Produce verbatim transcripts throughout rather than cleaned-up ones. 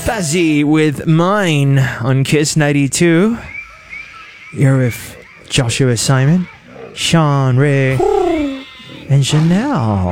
Fuzzy with Mine on Kiss ninety-two. You're with Joshua Simon, Sean Ray, and Janelle.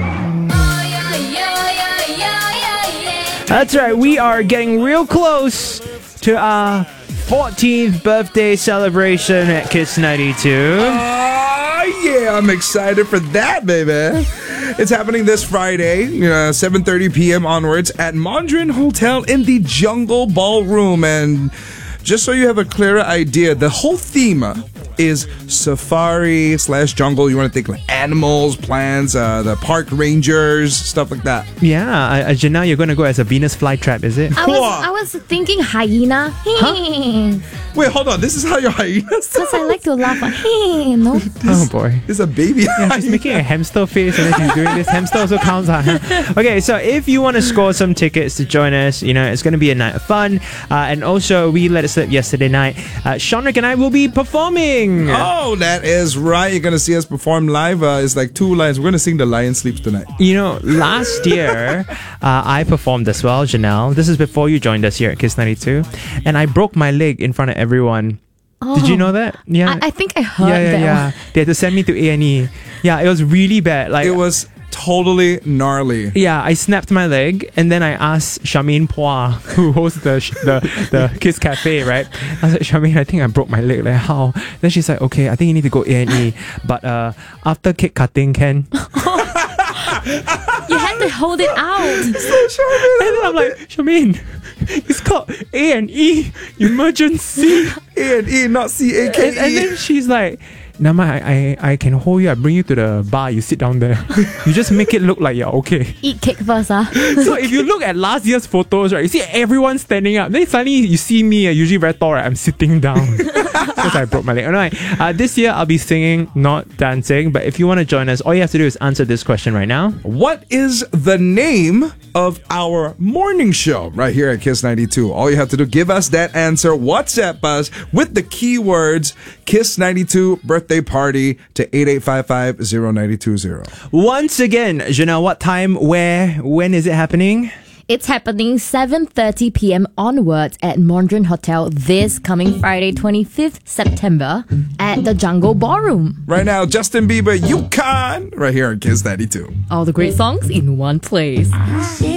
That's right, we are getting real close to our fourteenth birthday celebration at Kiss ninety-two. Oh, yeah, I'm excited for that, baby. It's happening this Friday, uh, seven thirty p.m. onwards at Mondrian Hotel in the Jungle Ballroom. And just so you have a clearer idea, the whole theme is safari slash jungle. You want to think like animals, plants, uh, the park rangers, stuff like that. Yeah, uh, Janelle, you're going to go as a Venus flytrap, is it? I was, I was thinking hyena. Huh? Wait, hold on. This is how your hyena sounds? Because I like to laugh. Hey, no. Oh boy. It's a baby Yeah, she's making a hamster face and then she's doing this. Hamster also counts. Huh? Okay, so if you want to score some tickets to join us, you know, it's going to be a night of fun. Uh, and also, we let it slip yesterday night. Uh, Sean Rick and I will be performing. Oh, that is right. You're going to see us perform live. Uh, it's like two lines. We're going to sing The Lion Sleeps Tonight. You know, last year, uh, I performed as well, Janelle. This is before you joined us here at Kiss ninety-two. And I broke my leg in front of everyone. Oh, Did you know that? Yeah. I, I think I heard yeah, yeah, that yeah. one. They had to send me to A and E. Yeah, it was really bad. Like It was totally gnarly. Yeah, I snapped my leg and then I asked Charmaine Poir, who hosts the the, the Kiss Cafe, right? I said, Charmaine, I think I broke my leg. Like, how? Then she's like, okay, I think you need to go A and E. But uh, after cake cutting, can... You had to hold it out. And then I'm like, Charmaine, it's called A and E, emergency. A and E, not C A K E. And, and then she's like, Nama, I, I I can hold you. I bring you to the bar. You sit down there. You just make it look like you're okay. Eat cake first, ah. So if you look at last year's photos, right, you see everyone standing up. Then suddenly you see me, uh, usually very tall, right? I'm sitting down because I broke my leg. Alright, uh, this year I'll be singing, not dancing. But if you want to join us, all you have to do is answer this question right now. What is the name of our morning show right here at Kiss ninety-two? All you have to do, give us that answer. WhatsApp us with the keywords Kiss ninety-two birthday party to eight eight five five zero nine two zero. Once again, Janelle, what time, where, when is it happening? It's happening seven thirty p.m. onwards at Mondrian Hotel this coming Friday, twenty-fifth September at the Jungle Ballroom. Right now, Justin Bieber, You Can, right here on Kiss ninety-two. All the great songs in one place.